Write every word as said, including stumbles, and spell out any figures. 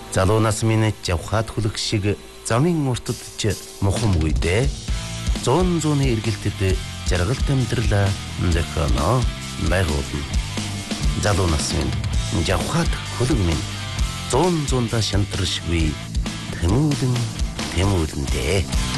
Залуу нас минь жавхаад хүлэг шиг замын уртад ч мухам үйдэ. Зон зуны эргэлтэд жаргалт амьдралаа зохионо байгуулна. Залуу нас минь жавхаад хүлэг минь зон зунда шантаршгүй тэмүүлэн тэмүүлэндээ.